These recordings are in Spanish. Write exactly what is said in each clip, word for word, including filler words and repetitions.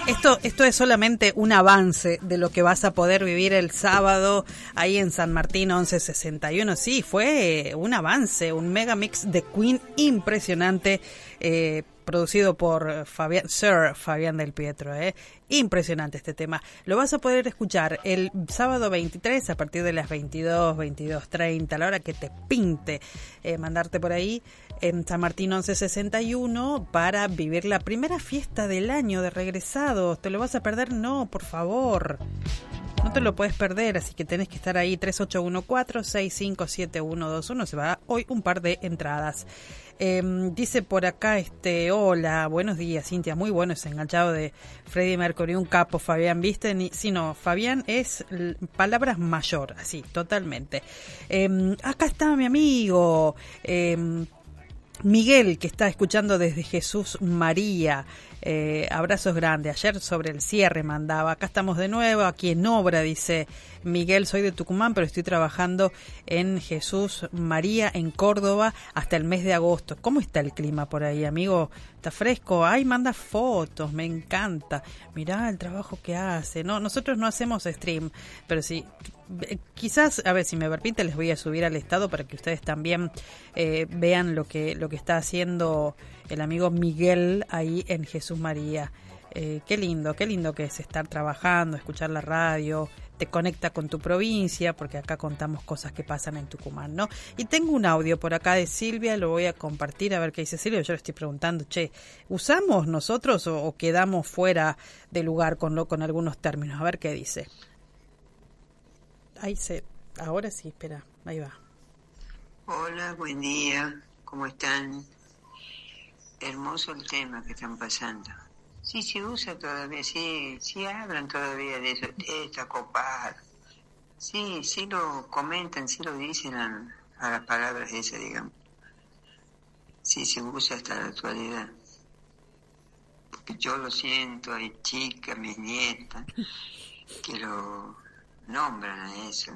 Esto, esto es solamente un avance de lo que vas a poder vivir el sábado ahí en San Martín once sesenta y uno. Sí, fue un avance, un mega mix de Queen impresionante, eh, producido por Fabián, Sir Fabián del Pietro. Eh. Impresionante este tema. Lo vas a poder escuchar el sábado veintitrés a partir de las veintidós, veintidós treinta, a la hora que te pinte, eh, mandarte por ahí en San Martín once sesenta y uno para vivir la primera fiesta del año de regresados. ¿Te lo vas a perder? No, por favor. No te lo puedes perder, así que tenés que estar ahí. Tres ocho uno cuatro, seis cinco siete uno dos uno. Se va hoy un par de entradas. Eh, dice por acá, este, hola, buenos días, Cintia. Muy bueno ese enganchado de Freddie Mercury, un capo, Fabián, ¿viste? Ni, sí, no, Fabián es l- palabras mayor, así, totalmente. Eh, acá está mi amigo eh, Miguel, que está escuchando desde Jesús María. Eh, abrazos grandes. Ayer sobre el cierre mandaba. Acá estamos de nuevo, aquí en obra, dice Miguel. Soy de Tucumán, pero estoy trabajando en Jesús María, en Córdoba, hasta el mes de agosto. ¿Cómo está el clima por ahí, amigo? ¿Está fresco? Ay, manda fotos, me encanta. Mirá el trabajo que hace. No, nosotros no hacemos stream, pero sí, quizás, a ver, si me permite, les voy a subir al estado para que ustedes también eh, vean lo que, lo que está haciendo el amigo Miguel ahí en Jesús María. Eh, qué lindo, qué lindo que es estar trabajando, escuchar la radio, te conecta con tu provincia, porque acá contamos cosas que pasan en Tucumán, ¿no? Y tengo un audio por acá de Silvia, lo voy a compartir a ver qué dice Silvia. Yo le estoy preguntando, che, ¿usamos nosotros o, o quedamos fuera de lugar con, lo, con algunos términos? A ver qué dice. Ahí se, ahora sí, espera, ahí va. Hola, buen día, ¿cómo están? Hermoso el tema que están pasando. Sí, se usa todavía, sí, sí hablan todavía de eso, está copado. Sí, sí lo comentan, sí lo dicen a, a las palabras esas, digamos. Sí se usa hasta la actualidad. Porque yo lo siento, hay chicas, mis nietas, que lo nombran a eso.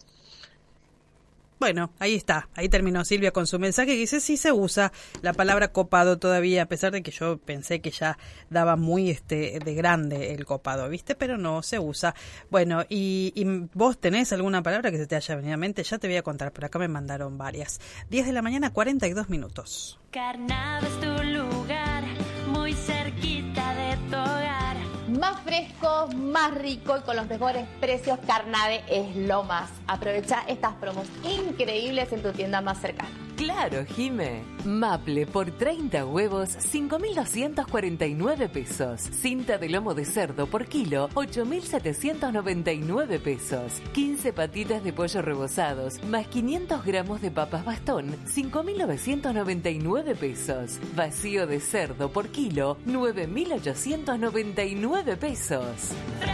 Bueno, ahí está, ahí terminó Silvia con su mensaje que dice sí se usa la palabra copado todavía, a pesar de que yo pensé que ya daba muy este de grande el copado, ¿viste? Pero no, se usa. Bueno, y, y vos tenés alguna palabra que se te haya venido a mente, ya te voy a contar, por acá me mandaron varias. diez de la mañana, cuarenta y dos minutos. Carnave es tu lugar, muy cerquita de tu hogar. Más fresco, más rico y con los mejores precios, Carnave es lo más. Aprovecha estas promos increíbles en tu tienda más cercana. Claro, Jime. Maple por treinta huevos, cinco mil doscientos cuarenta y nueve pesos. Cinta de lomo de cerdo por kilo, ocho mil setecientos noventa y nueve pesos. quince patitas de pollo rebozados, más quinientos gramos de papas bastón, cinco mil novecientos noventa y nueve pesos. Vacío de cerdo por kilo, nueve mil ochocientos noventa y nueve pesos.